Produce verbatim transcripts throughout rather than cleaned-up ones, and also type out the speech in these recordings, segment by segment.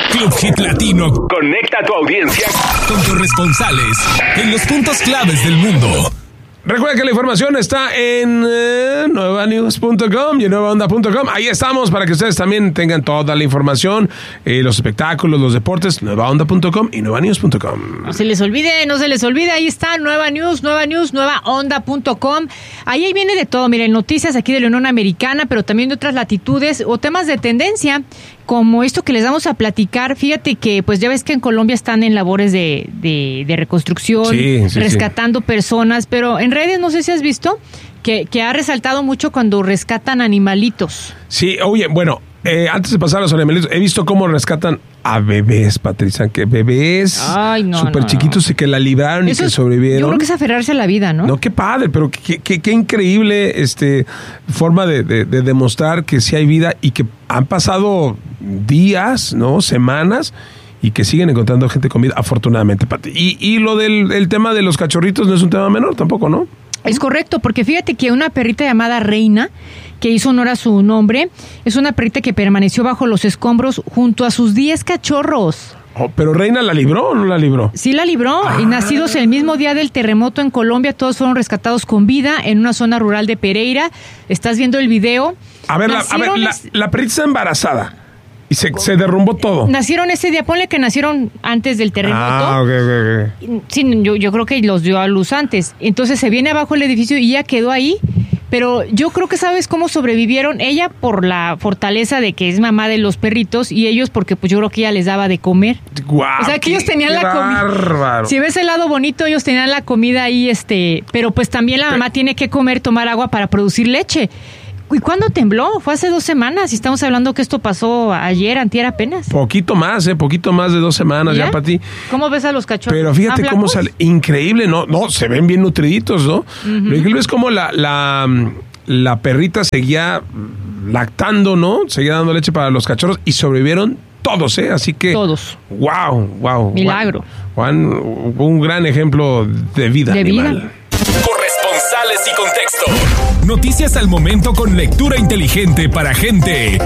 Club Hit Latino conecta a tu audiencia con corresponsales en los puntos claves del mundo. Recuerda que la información está en eh, nueva news punto com y nueva onda punto com. Ahí estamos para que ustedes también tengan toda la información, eh, los espectáculos, los deportes, nueva onda punto com y nueva news punto com. No se les olvide, no se les olvide, ahí está, Nueva News, Nueva News, nueva onda punto com. Ahí, ahí viene de todo, miren, noticias aquí de la Unión Americana, pero también de otras latitudes o temas de tendencia, como esto que les vamos a platicar. Fíjate que, pues ya ves que en Colombia están en labores de, de, de reconstrucción, sí, sí, rescatando sí. personas, pero en redes no sé si has visto que, que ha resaltado mucho cuando rescatan animalitos. Sí, oye, bueno, eh, antes de pasar a los animalitos, he visto cómo rescatan a bebés, Patricia, que bebés no, súper no, chiquitos no. y que la libraron Eso y que sobrevivieron. Yo creo que es aferrarse a la vida, ¿no? No, qué padre, pero qué, qué, qué increíble este forma de, de, de demostrar que sí hay vida y que han pasado días, ¿no? Semanas y que siguen encontrando gente con vida, afortunadamente, Pati. Y, y lo del el tema de los cachorritos no es un tema menor tampoco, ¿no? Es correcto, porque fíjate que una perrita llamada Reina, que hizo honor a su nombre, es una perrita que permaneció bajo los escombros junto a sus diez cachorros. Oh, ¿pero Reina la libró o no la libró? Sí la libró, ah. y nacidos el mismo día del terremoto en Colombia, todos fueron rescatados con vida en una zona rural de Pereira. ¿Estás viendo el video? A ver, la, a ver la, la perrita está embarazada. Y se, se derrumbó todo. Nacieron ese día, ponle que nacieron antes del terremoto. Ah, ok, ok, ok. Sí, yo, yo creo que los dio a luz antes. Entonces se viene abajo el edificio y ella quedó ahí. Pero yo creo que sabes cómo sobrevivieron. Ella por la fortaleza de que es mamá de los perritos y ellos porque pues yo creo que ella les daba de comer. Guau, o sea que ellos tenían la bárbaro. comida. Si ves el lado bonito, ellos tenían la comida ahí, este, pero pues también la mamá tiene que comer, tomar agua para producir leche. ¿Y cuándo tembló? Fue hace dos semanas y estamos hablando que esto pasó ayer, antier apenas. Poquito más, eh, poquito más de dos semanas ya, ya para ti. ¿Cómo ves a los cachorros? Pero fíjate cómo sale, increíble, ¿no? No, se ven bien nutriditos, ¿no? Uh-huh. Lo increíble es como la, la, la perrita seguía lactando, ¿no? Seguía dando leche para los cachorros y sobrevivieron todos, ¿eh? Así que... Todos. Wow, wow. Milagro. Juan, un gran ejemplo de vida de animal. Vida. Corresponsales y contexto. Noticias al momento con lectura inteligente para gente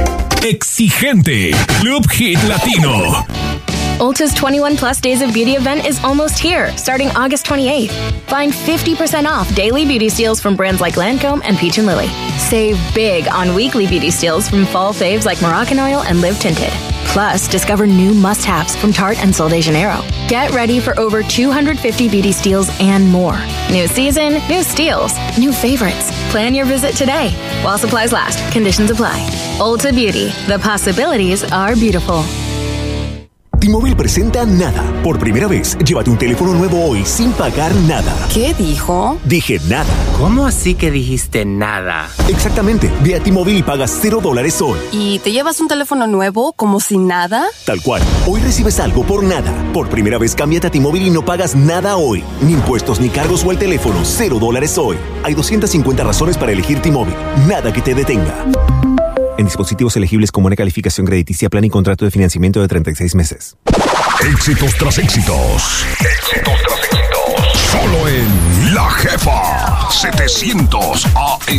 exigente. Club Hit Latino. Ulta's twenty-one plus days of beauty event is almost here, starting August twenty-eighth. Find fifty percent off daily beauty steals from brands like Lancome and Peach and Lily. Save big on weekly beauty steals from fall faves like Moroccan Oil and Live Tinted. Plus, discover new must-haves from Tarte and Sol de Janeiro. Get ready for over two hundred fifty beauty steals and more. New season, new steals, new favorites. Plan your visit today while supplies last. Conditions apply. Ulta Beauty. The possibilities are beautiful. T-Mobile presenta Nada. Por primera vez, llévate un teléfono nuevo hoy sin pagar nada. ¿Qué dijo? Dije nada. ¿Cómo así que dijiste nada? Exactamente. Ve a T-Mobile y pagas cero dólares hoy. ¿Y te llevas un teléfono nuevo como si nada? Tal cual. Hoy recibes algo por nada. Por primera vez, cámbiate a T-Mobile y no pagas nada hoy. Ni impuestos, ni cargos o el teléfono. Cero dólares hoy. Hay doscientas cincuenta razones para elegir T-Mobile. Nada que te detenga. En dispositivos elegibles con buena calificación crediticia, plan y contrato de financiamiento de treinta y seis meses. Éxitos tras éxitos. Éxitos tras éxitos. Solo en La Jefa setecientos A M.